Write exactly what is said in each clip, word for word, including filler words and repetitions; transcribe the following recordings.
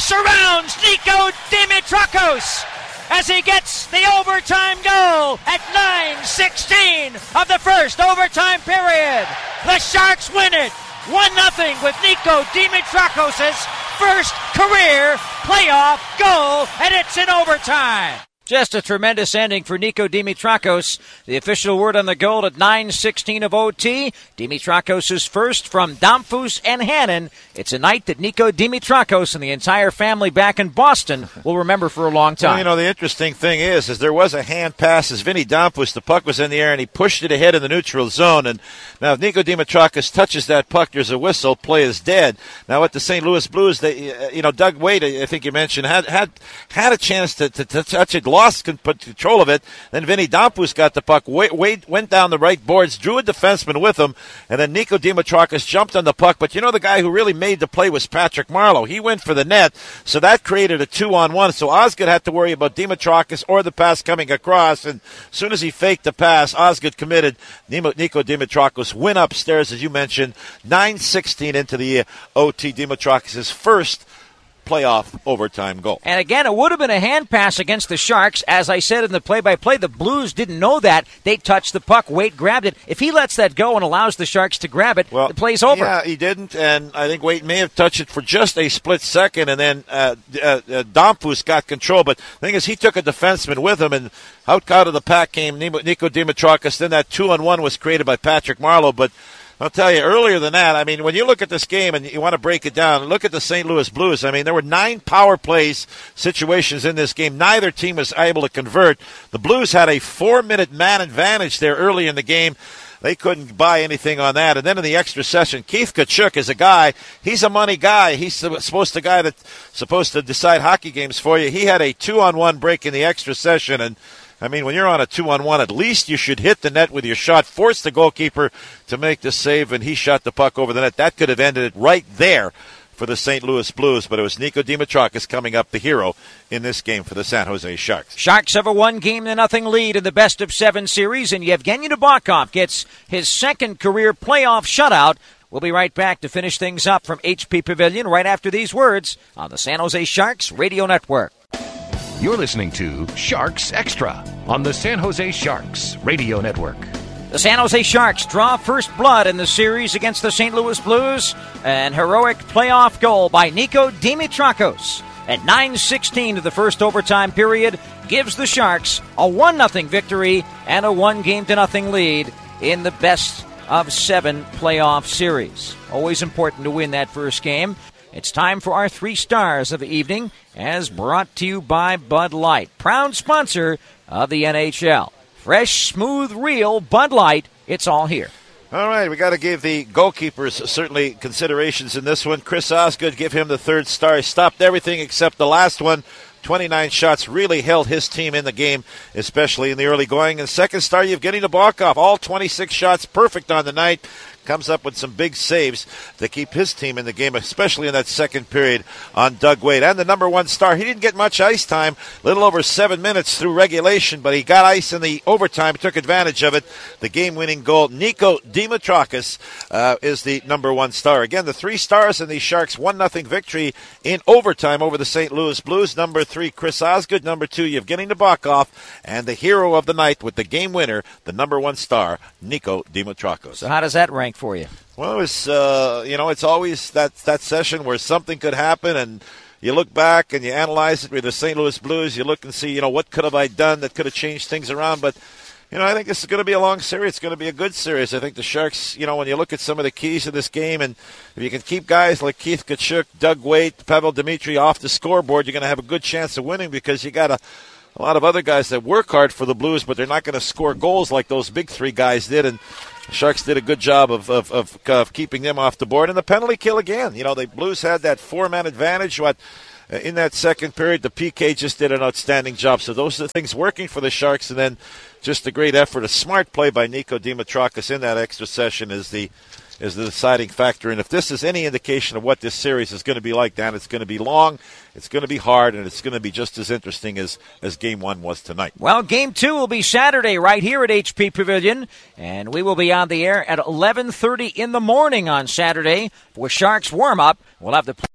surrounds Nico Dimitrakos as he gets the overtime goal at nine sixteen of the first overtime period. The Sharks win it one nothing with Nico Dimitrakos' first career playoff goal, and it's in overtime. Just a tremendous ending for Nico Dimitrakos. The official word on the goal at nine sixteen of O T. Dimitrakos' first from Damphus and Hannon. It's a night that Nico Dimitrakos and the entire family back in Boston will remember for a long time. Well, you know, the interesting thing is, is there was a hand pass as Vinny Damphus, the puck was in the air, and he pushed it ahead in the neutral zone. And now if Nico Dimitrakos touches that puck, there's a whistle, play is dead. Now at the Saint Louis Blues, they, uh, you know, Doug Wade, I think you mentioned, had had, had a chance to, to, to touch it, lost control of it. Then Vinny Damphus got the puck. Wade went down the right boards, drew a defenseman with him, and then Nico Dimitrakos jumped on the puck. But you know, the guy who really made the play was Patrick Marleau. He went for the net, so that created a two-on-one. So Osgood had to worry about Dimitrakos or the pass coming across, and as soon as he faked the pass, Osgood committed. Nico Dimitrakos went upstairs, as you mentioned, nine sixteen into the O T. Dimitrakos' first playoff overtime goal. And again, it would have been a hand pass against the Sharks. As I said in the play-by-play, the Blues didn't know that. They touched the puck. Wade grabbed it. If he lets that go and allows the Sharks to grab it, well, the play's over. Yeah, he didn't, and I think Wade may have touched it for just a split second, and then uh, uh, uh, Damphus got control. But the thing is, he took a defenseman with him, and out, out of the pack came Nico Dimitrakos. Then that two-on-one was created by Patrick Marleau, but I'll tell you, earlier than that, I mean, when you look at this game and you want to break it down, look at the Saint Louis Blues. I mean, there were nine power plays situations in this game. Neither team was able to convert. The Blues had a four-minute man advantage there early in the game. They couldn't buy anything on that. And then in the extra session, Keith Tkachuk is a guy. He's a money guy. He's supposed to guy that's supposed to decide hockey games for you. He had a two-on-one break in the extra session, and I mean, when you're on a two-on-one, at least you should hit the net with your shot, force the goalkeeper to make the save, and he shot the puck over the net. That could have ended it right there for the Saint Louis Blues, but it was Nico Dimitrakos coming up the hero in this game for the San Jose Sharks. Sharks have a one-game-to-nothing lead in the best-of-seven series, and Yevgeny Nabokov gets his second career playoff shutout. We'll be right back to finish things up from H P Pavilion right after these words on the San Jose Sharks Radio Network. You're listening to Sharks Extra on the San Jose Sharks Radio Network. The San Jose Sharks draw first blood in the series against the Saint Louis Blues. An heroic playoff goal by Nico Dimitrakos at nine sixteen of the first overtime period gives the Sharks a one nothing victory and a one-game-to-nothing lead in the best of seven playoff series. Always important to win that first game. It's time for our three stars of the evening, as brought to you by Bud Light, proud sponsor of the N H L. Fresh, smooth, real Bud Light. It's all here. All right, we got to give the goalkeepers certainly considerations in this one. Chris Osgood, give him the third star. He stopped everything except the last one. twenty-nine shots, really held his team in the game, especially in the early going. And second star, Yevgeny Nabokov, all twenty-six shots, perfect on the night. Comes up with some big saves to keep his team in the game, especially in that second period on Doug Wade. And the number one star, he didn't get much ice time, a little over seven minutes through regulation, but he got ice in the overtime, took advantage of it. The game-winning goal, Nico Dimitrakos uh, is the number one star. Again, the three stars in the Sharks' one nothing victory in overtime over the Saint Louis Blues. Number three, Chris Osgood. Number two, Yevgeny Nabokov. And the hero of the night with the game winner, the number one star, Nico Dimitrakos. So how does that rank for you? Well, it was, uh, you know, it's always that, that session where something could happen, and you look back and you analyze it with the Saint Louis Blues. You look and see, you know, what could have I done that could have changed things around. But, you know, I think this is going to be a long series. It's going to be a good series. I think the Sharks, you know, when you look at some of the keys of this game, and if you can keep guys like Keith Tkachuk, Doug Wade, Pavel Dimitri off the scoreboard, you're going to have a good chance of winning, because you got a A lot of other guys that work hard for the Blues, but they're not going to score goals like those big three guys did. And the Sharks did a good job of, of, of, of keeping them off the board. And the penalty kill again. You know, the Blues had that four-man advantage. What uh, in that second period, the P K just did an outstanding job. So those are the things working for the Sharks. And then just a great effort, a smart play by Nico Dimitrakos in that extra session is the is the deciding factor. And if this is any indication of what this series is going to be like, Dan, it's going to be long, it's going to be hard, and it's going to be just as interesting as, as Game one was tonight. Well, Game two will be Saturday right here at H P Pavilion, and we will be on the air at eleven thirty in the morning on Saturday for Sharks warm-up. We'll have the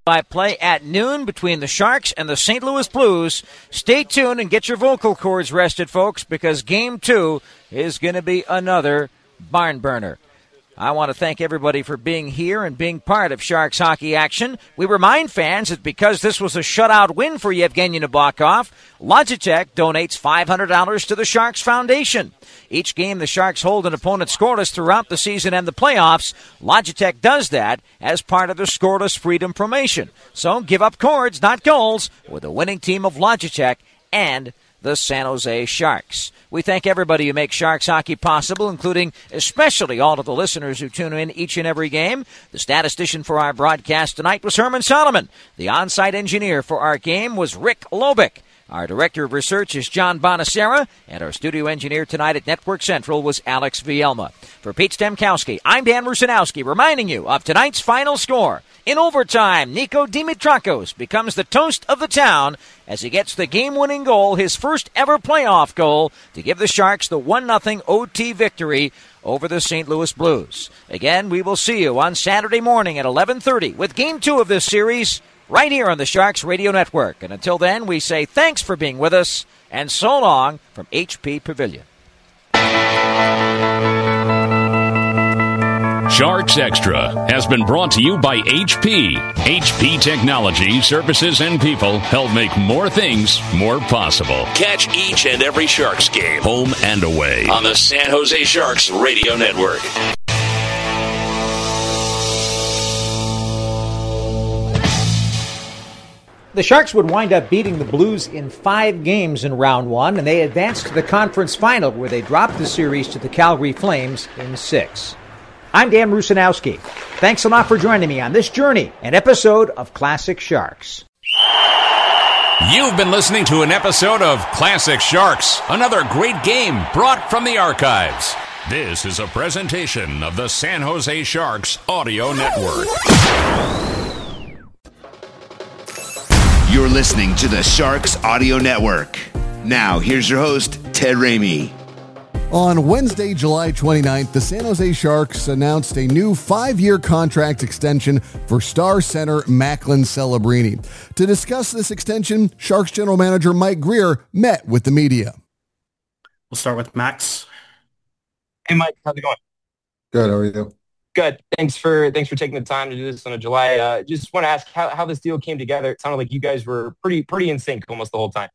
play at noon between the Sharks and the Saint Louis Blues. Stay tuned and get your vocal cords rested, folks, because game two is going to be another barn burner. I want to thank everybody for being here and being part of Sharks hockey action. We remind fans that because this was a shutout win for Yevgeny Nabokov, Logitech donates five hundred dollars to the Sharks Foundation. Each game the Sharks hold an opponent scoreless throughout the season and the playoffs. Logitech does that as part of the Scoreless Freedom Promotion. So give up cords, not goals, with a winning team of Logitech and the San Jose Sharks. We thank everybody who makes Sharks hockey possible, including especially all of the listeners who tune in each and every game. The statistician for our broadcast tonight was Herman Solomon. The on-site engineer for our game was Rick Lobick. Our director of research is John Bonacera, and our studio engineer tonight at Network Central was Alex Vielma. For Pete Stemkowski, I'm Dan Rusanowski, reminding you of tonight's final score. In overtime, Nico Dimitrakos becomes the toast of the town as he gets the game-winning goal, his first ever playoff goal, to give the Sharks the one nothing O T victory over the Saint Louis Blues. Again, we will see you on Saturday morning at eleven thirty with Game two of this series right here on the Sharks Radio Network. And until then, we say thanks for being with us, and so long from H P Pavilion. Sharks Extra has been brought to you by H P. H P Technology, services, and people help make more things more possible. Catch each and every Sharks game, home and away, on the San Jose Sharks Radio Network. The Sharks would wind up beating the Blues in five games in round one, and they advanced to the conference final where they dropped the series to the Calgary Flames in six. I'm Dan Rusanowski. Thanks a lot for joining me on this journey, an episode of Classic Sharks. You've been listening to an episode of Classic Sharks, another great game brought from the archives. This is a presentation of the San Jose Sharks Audio Network. You're listening to the Sharks Audio Network. Now, here's your host, Ted Ramey. On Wednesday, July twenty-ninth, the San Jose Sharks announced a new five-year contract extension for star center Macklin Celebrini. To discuss this extension, Sharks general manager Mike Grier met with the media. We'll start with Max. Hey, Mike, how's it going? Good, how are you? Good. Thanks for thanks for taking the time to do this on a July. Uh, just want to ask how, how this deal came together. It sounded like you guys were pretty pretty in sync almost the whole time.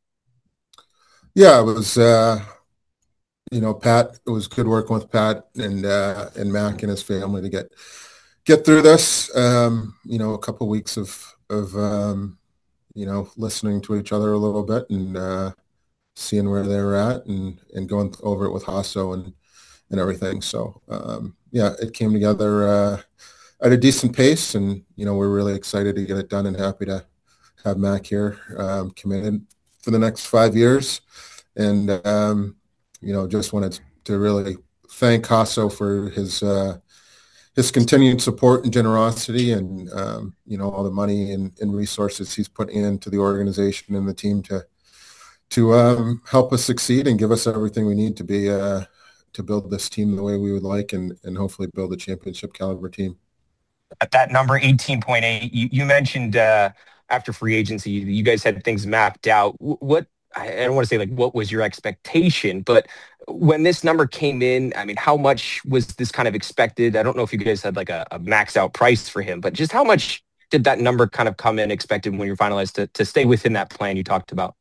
Yeah, it was. Uh, you know, Pat. It was good working with Pat and uh, and Mac and his family to get get through this. Um, you know, a couple of weeks of of um, you know listening to each other a little bit and uh, seeing where they were at and and going over it with Hasso and and everything. So. Um, Yeah, it came together uh, at a decent pace, and you know we're really excited to get it done, and happy to have Mac here um, committed for the next five years. And um, you know, just wanted to really thank Hasso for his uh, his continued support and generosity, and um, you know all the money and, and resources he's put into the organization and the team to to um, help us succeed and give us everything we need to be. Uh, to build this team the way we would like and, and hopefully build a championship caliber team. At that number, eighteen point eight, you, you mentioned uh, after free agency, you guys had things mapped out. What, I don't want to say like what was your expectation, but when this number came in, I mean, how much was this kind of expected? I don't know if you guys had like a, a max out price for him, but just how much did that number kind of come in expected when you finalized to, to stay within that plan you talked about?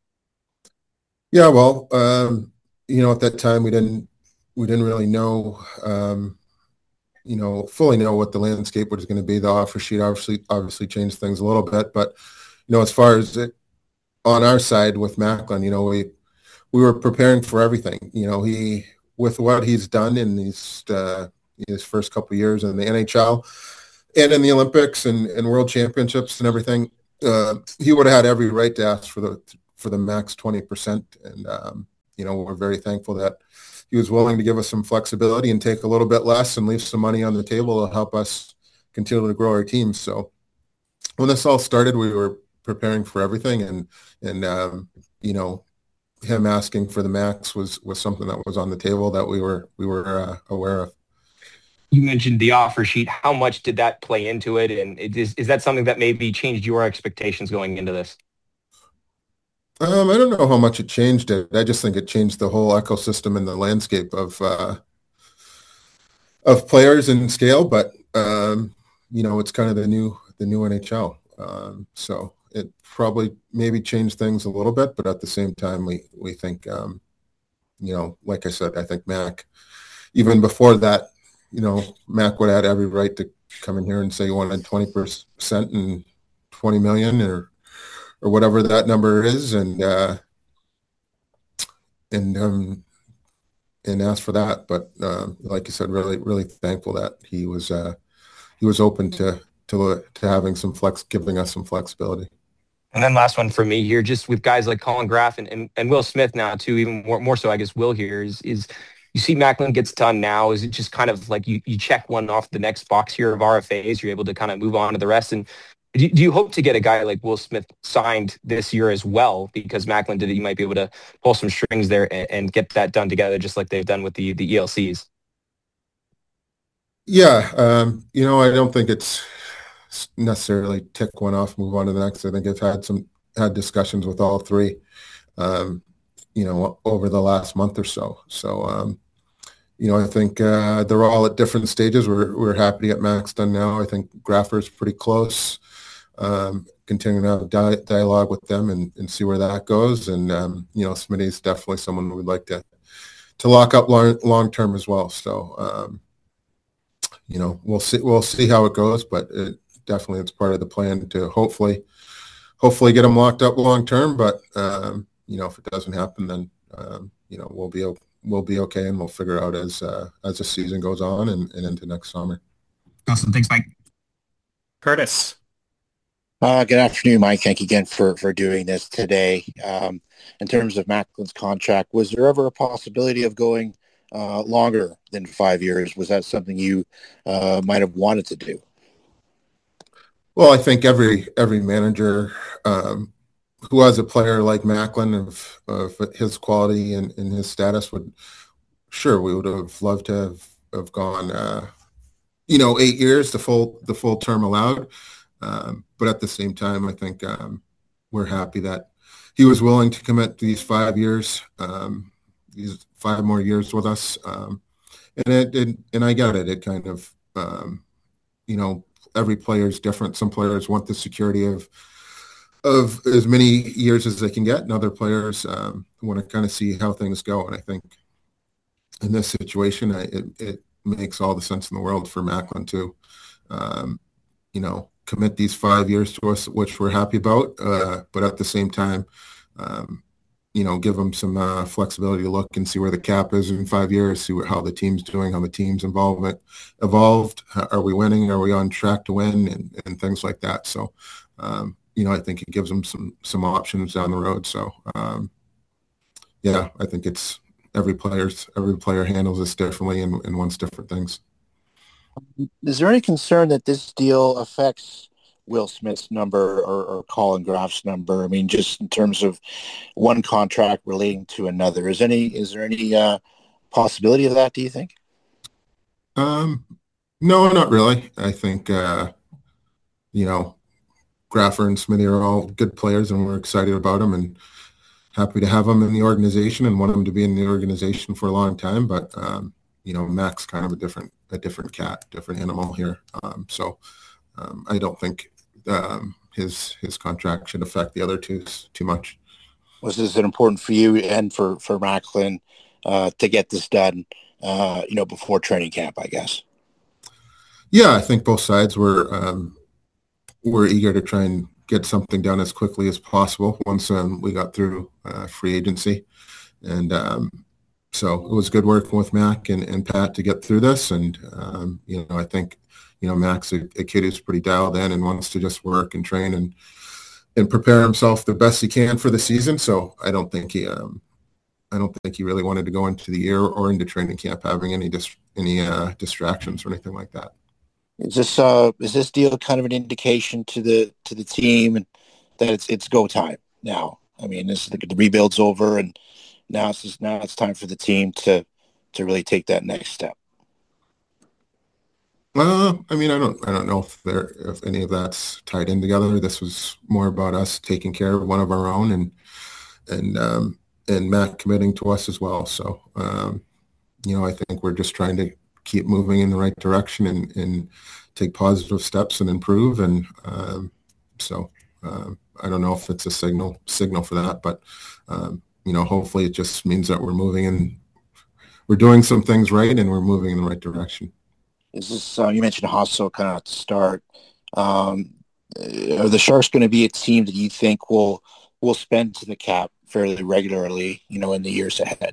Yeah, well, um, you know, at that time we didn't, We didn't really know, um, you know, fully know what the landscape was going to be. The offer sheet obviously obviously changed things a little bit, but you know, as far as it on our side with Macklin, you know, we we were preparing for everything. You know, he with what he's done in these uh, his first couple of years in the N H L and in the Olympics and, and World Championships and everything, uh, he would have had every right to ask for the for the max twenty percent. And um, you know, we're very thankful that he was willing to give us some flexibility and take a little bit less and leave some money on the table to help us continue to grow our team. So when this all started, we were preparing for everything, and and um, you know, him asking for the max was was something that was on the table that we were we were uh, aware of. You mentioned the offer sheet. How much did that play into it? And it is, is that something that maybe changed your expectations going into this? Um, I don't know how much it changed it. I just think it changed the whole ecosystem and the landscape of uh, of players and scale. But um, you know, it's kind of the new the new N H L. Um, so it probably maybe changed things a little bit, but at the same time, we we think, um, you know, like I said, I think Mac, even before that, you know, Mac would have had every right to come in here and say you wanted twenty percent and twenty million or, or whatever that number is. And, uh, and, um, and ask for that. But, uh, like you said, really, really thankful that he was, uh, he was open to, to, to having some flex, giving us some flexibility. And then last one for me here, just with guys like Colin Graff and, and, and Will Smith now too, even more, more so, I guess, Will here is, is, you see Macklin gets done now. Is it just kind of like you, you check one off the next box here of R F As, you're able to kind of move on to the rest? And do, do you hope to get a guy like Will Smith signed this year as well? Because Macklin did it, you might be able to pull some strings there and, and get that done together, just like they've done with the, the E L Cs. Yeah. Um, you know, I don't think it's necessarily tick one off, move on to the next. I think I've had some, had discussions with all three. Um, you know, over the last month or so. So, um, you know, I think uh, they're all at different stages. We're we're happy to get Max done now. I think Graffer's pretty close. Um, continuing to have a di- dialogue with them and, and see where that goes. And, um, you know, Smitty's definitely someone we'd like to to lock up long, long term as well. So, um, you know, we'll see we'll see how it goes, but it, definitely it's part of the plan to hopefully hopefully get them locked up long term. But um, you know, if it doesn't happen, then, um, you know, we'll be, we'll be okay. And we'll figure out as, uh, as the season goes on and, and into next summer. Awesome. Thanks, Mike. Curtis. Uh, good afternoon, Mike. Thank you again for, for doing this today. Um, in terms of Macklin's contract, was there ever a possibility of going uh, longer than five years? Was that something you uh, might have wanted to do? Well, I think every, every manager, um, who has a player like Macklin of, of his quality and, and his status would, sure, we would have loved to have, have gone, uh, you know, eight years, the full, the full term allowed. Um, but at the same time, I think um, we're happy that he was willing to commit to these five years, um, these five more years with us. Um, and it, it, and I get it. It kind of, um, you know, every player is different. Some players want the security of, of as many years as they can get, and other players um, want to kind of see how things go. And I think in this situation, I, it, it makes all the sense in the world for Macklin to, um, you know, commit these five years to us, which we're happy about. Uh, but at the same time, um, you know, give them some uh, flexibility to look and see where the cap is in five years, see what, how the team's doing, how the team's involvement evolved. Are we winning? Are we on track to win? And, and things like that. So, um, you know, I think it gives them some some options down the road. So, um, yeah, I think it's every player's every player handles this differently and, and wants different things. Is there any concern that this deal affects Will Smith's number or, or Colin Graff's number? I mean, just in terms of one contract relating to another, is any is there any uh, possibility of that? Do you think? Um, no, not really. I think uh, you know. Graffer and Smitty are all good players, and we're excited about them and happy to have them in the organization and want them to be in the organization for a long time. But um, you know, Mac's kind of a different, a different cat, different animal here. Um, so um, I don't think um, his his contract should affect the other two too much. Was this important for you and for for Macklin uh, to get this done? Uh, you know, before training camp, I guess. Yeah, I think both sides were. Um, We're eager to try and get something done as quickly as possible once um, we got through uh, free agency. And um, so it was good working with Mac and, and Pat to get through this. And, um, you know, I think, you know, Mac's a, a kid who's pretty dialed in and wants to just work and train and and prepare himself the best he can for the season. So I don't think he um, I don't think he really wanted to go into the year or into training camp having any dis- any uh, distractions or anything like that. Is this uh is this deal kind of an indication to the to the team and that it's it's go time now? I mean, this the, the rebuild's over, and now it's just, now it's time for the team to to really take that next step. Uh, I mean, I don't, I don't know if there, if any of that's tied in together. This was more about us taking care of one of our own, and and um, and Matt committing to us as well. So, um, you know, I think we're just trying to keep moving in the right direction and, and take positive steps and improve. And um, so, um, I don't know if it's a signal signal for that, but um, you know, hopefully it just means that we're moving in, we're doing some things right, and we're moving in the right direction. Is this, uh, you mentioned Hasso kind of at the start. Um, are the Sharks going to be a team that you think will will spend to the cap fairly regularly, you know, in the years ahead?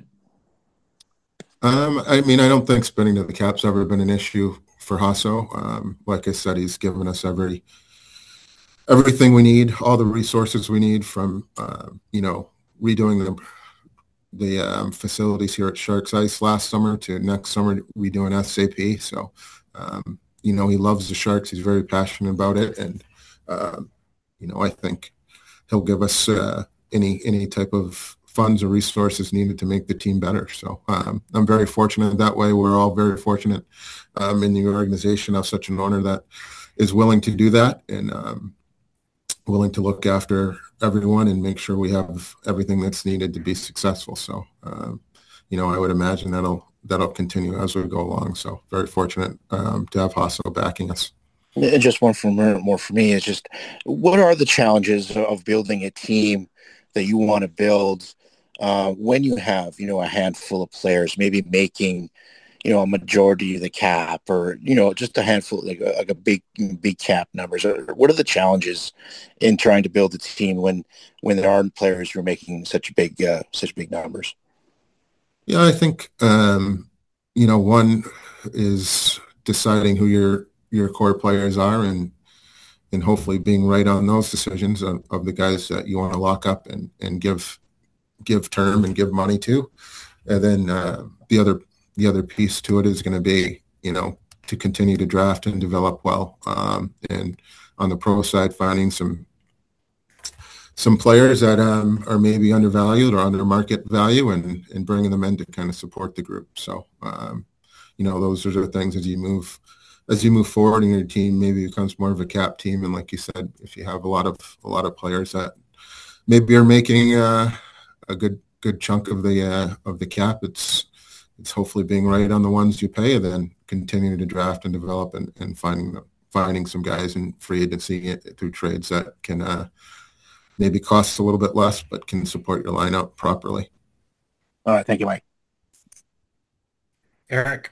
Um, I mean, I don't think spending to the cap's ever been an issue for Hasso. Um, like I said, he's given us every everything we need, all the resources we need, from uh, you know, redoing the the um, facilities here at Sharks Ice last summer to next summer redoing S A P. So, um, you know, he loves the Sharks. He's very passionate about it. And, uh, you know, I think he'll give us uh, any any type of funds or resources needed to make the team better. So um, I'm very fortunate that way. We're all very fortunate um, in the organization of such an owner that is willing to do that, and um, willing to look after everyone and make sure we have everything that's needed to be successful. So, um, you know, I would imagine that'll that'll continue as we go along. So, very fortunate um, to have Hasso backing us. And just one for more, more for me is just, what are the challenges of building a team that you want to build uh, when you have, you know, a handful of players maybe making, you know, a majority of the cap, or, you know, just a handful, like a, like a big, big cap numbers? What are the challenges in trying to build a team when, when there aren't players who are making such big, uh, such big numbers? Yeah, I think, um, you know, one is deciding who your, your core players are, and, and hopefully being right on those decisions of, of the guys that you want to lock up and, and give, give term and give money to. And then uh, the other, the other piece to it is going to be, you know, to continue to draft and develop well. Um, and on the pro side, finding some some players that um, are maybe undervalued or under market value, and, and bringing them in to kind of support the group. So, um, you know, those are the things as you move as you move forward in your team, maybe it becomes more of a cap team. And like you said, if you have a lot of a lot of players that maybe are making uh, a good good chunk of the uh, of the cap, it's it's hopefully being right on the ones you pay, and then continuing to draft and develop, and, and finding finding some guys in free agency through trades that can uh, maybe cost a little bit less, but can support your lineup properly. All right, thank you, Mike. Eric.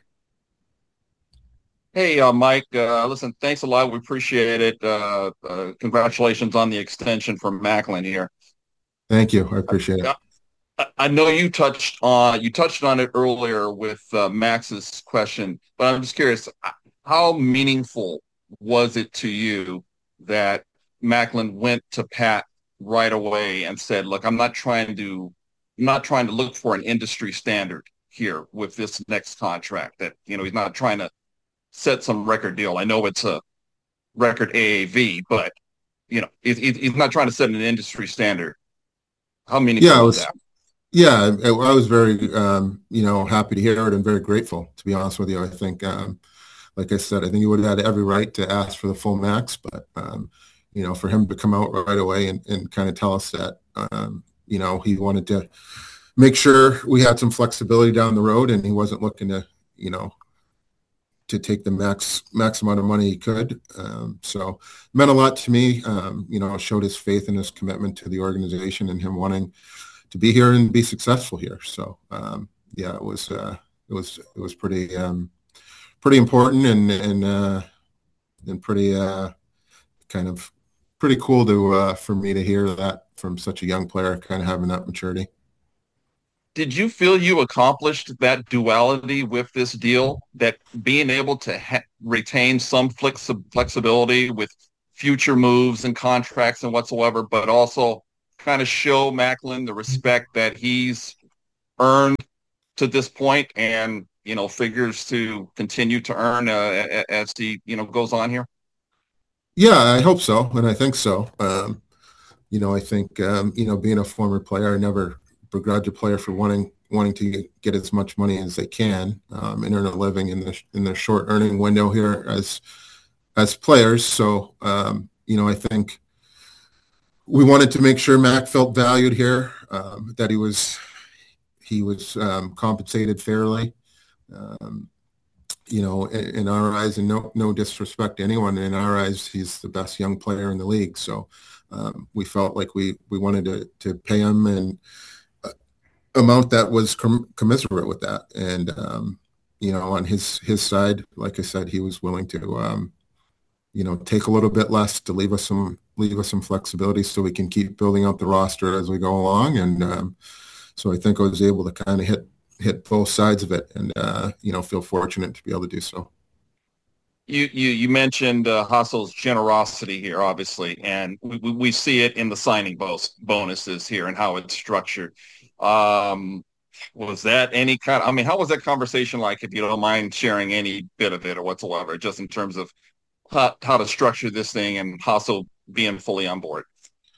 Hey, uh, Mike. Uh, listen, thanks a lot. We appreciate it. Uh, uh, congratulations on the extension for Macklin here. Thank you. I appreciate it. I know you touched on you touched on it earlier with uh, Max's question, but I'm just curious, how meaningful was it to you that Macklin went to Pat right away and said, "Look, I'm not trying to, I'm not trying to look for an industry standard here with this next contract. That, you know, he's not trying to set some record deal. I know it's a record A A V, but you know, he's, he's not trying to set an industry standard." How meaningful yeah, was was that? Yeah, I, I was very, um, you know, happy to hear it, and very grateful, to be honest with you. I think, um, like I said, I think he would have had every right to ask for the full max, but, um, you know, for him to come out right away and, and kind of tell us that, um, you know, he wanted to make sure we had some flexibility down the road, and he wasn't looking to, you know, to take the max max amount of money he could. Um, so it meant a lot to me. Um, you know, showed his faith and his commitment to the organization, and him wanting to be here and be successful here. So um, yeah, it was uh, it was it was pretty um, pretty important, and and uh, and pretty uh, kind of pretty cool to uh, for me to hear that from such a young player, kind of having that maturity. Did you feel you accomplished that duality with this deal, that being able to ha- retain some flexi- flexibility with future moves and contracts and whatsoever, but also kind of show Macklin the respect that he's earned to this point, and, you know, figures to continue to earn uh, as he, you know, goes on here? Yeah, I hope so, and I think so. Um, you know, I think, um, you know, being a former player, I never begrudge a player for wanting wanting to get as much money as they can um, and earn a living in the in their short earning window here as as players. So um, you know, I think we wanted to make sure Mac felt valued here, um, that he was he was um, compensated fairly. Um, you know, in, in our eyes, and no no disrespect to anyone, in our eyes, he's the best young player in the league. So um, we felt like we we wanted to to pay him an uh, amount that was com- commensurate with that. And um, you know, on his his side, like I said, he was willing to um, you know, take a little bit less to leave us some leave us some flexibility so we can keep building out the roster as we go along. And um, so I think I was able to kind of hit hit both sides of it, and uh, you know, feel fortunate to be able to do so. You you you mentioned uh, Hassel's generosity here, obviously, and we, we see it in the signing bonus bonuses here and how it's structured. Um, was that any kind of, I mean, how was that conversation like, if you don't mind sharing any bit of it or whatsoever, just in terms of how, how to structure this thing and Hassel being fully on board?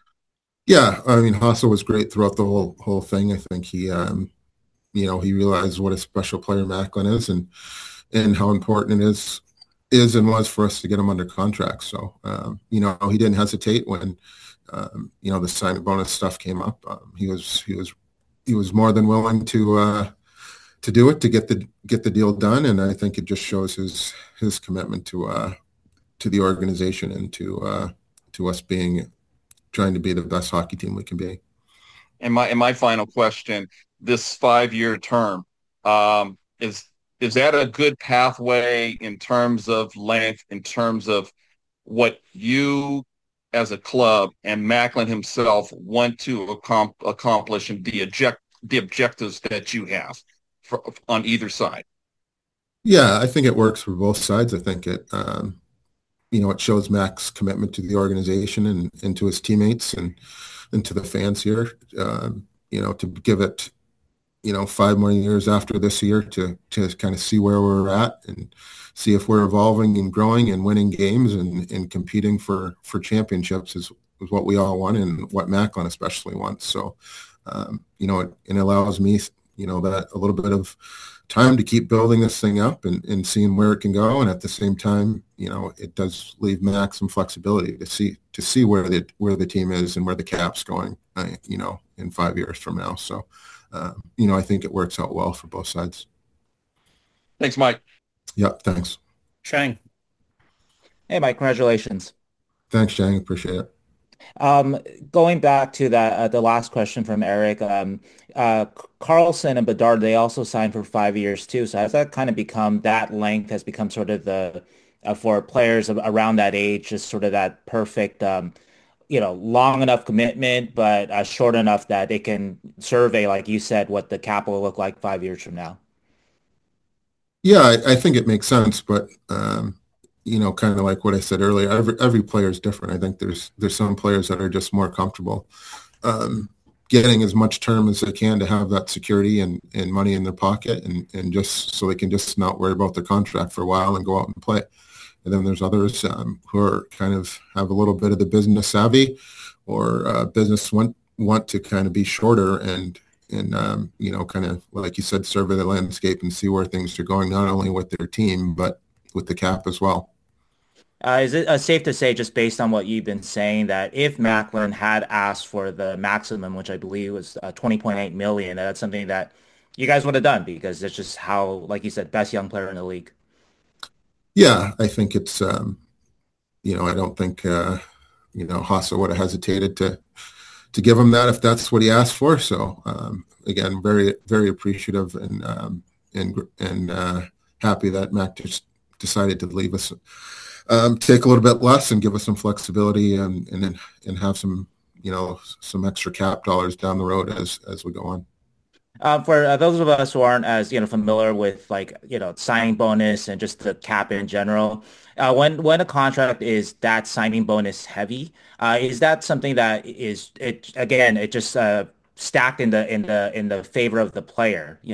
Yeah, I mean, Hassel was great throughout the whole whole thing. I think he, um, you know, he realized what a special player Macklin is, and and how important it is is and was for us to get him under contract. So, um, you know, he didn't hesitate when, um, you know, the signing bonus stuff came up. Um, he was he was he was more than willing to uh, to do it to get the get the deal done, and I think it just shows his his commitment to uh, to the organization and to uh, to us being trying to be the best hockey team we can be. And my and my final question: this five-year term, um, is is that a good pathway in terms of length, in terms of what you as a club and Macklin himself want to accom- accomplish and the object the objectives that you have for, on either side? Yeah, I think it works for both sides. I think it, um, you know, it shows Mac's commitment to the organization and, and to his teammates and, and to the fans here, um, you know, to give it, you know, five more years after this year to, to kind of see where we're at and see if we're evolving and growing and winning games and, and competing for, for championships is, is what we all want and what Macklin especially wants. So, um, you know, it, it allows me, you know, that a little bit of time to keep building this thing up and, and seeing where it can go. And at the same time, you know, it does leave Mac some flexibility to see, to see where the, where the team is and where the cap's going, uh, you know, in five years from now. So, um, you know, I think it works out well for both sides. Thanks, Mike. Yeah, thanks. Shang. Hey, Mike, congratulations. Thanks, Shang. Appreciate it. Um, going back to that, uh, the last question from Eric, um, uh, Carlson and Bedard, they also signed for five years too. So has that kind of become, that length has become sort of the, uh, for players around that age, just sort of that perfect, um, you know, long enough commitment, but uh, short enough that they can survey, like you said, what the cap will look like five years from now? Yeah, I, I think it makes sense, but um, you know, kind of like what I said earlier, every every player is different. I think there's there's some players that are just more comfortable um, getting as much term as they can to have that security and, and money in their pocket, and, and just so they can just not worry about their contract for a while and go out and play. And then there's others um, who are kind of have a little bit of the business savvy or uh, business want want to kind of be shorter and. And, um, you know, kind of, like you said, survey the landscape and see where things are going, not only with their team, but with the cap as well. Uh, is it uh, safe to say, just based on what you've been saying, that if Macklin had asked for the maximum, which I believe was uh, twenty point eight million dollars, that's something that you guys would have done because it's just how, like you said, best young player in the league? Yeah, I think it's, um, you know, I don't think, uh, you know, Hassel would have hesitated to, to give him that if that's what he asked for. So um, again, very, very appreciative and um, and and uh, happy that Mac just decided to leave us, um, take a little bit less and give us some flexibility and and and have some, you know, some extra cap dollars down the road as as we go on. Uh, for uh, those of us who aren't as, you know, familiar with, like, you know, signing bonus and just the cap in general, uh, when when a contract is that signing bonus heavy, uh, is that something that is, it again, it just uh, stacked in the in the in the favor of the player? You